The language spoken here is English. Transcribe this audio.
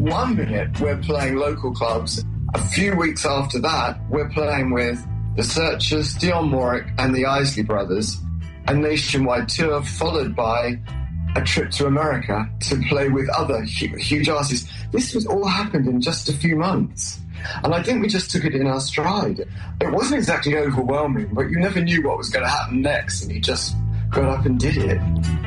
1 minute, we're playing local clubs. A few weeks after that, we're playing with the Searchers, Dionne Warwick, and the Isley Brothers, a nationwide tour followed by a trip to America to play with other huge artists. This was all happened in just a few months. And I think we just took it in our stride. It wasn't exactly overwhelming, but you never knew what was going to happen next, and you just got up and did it.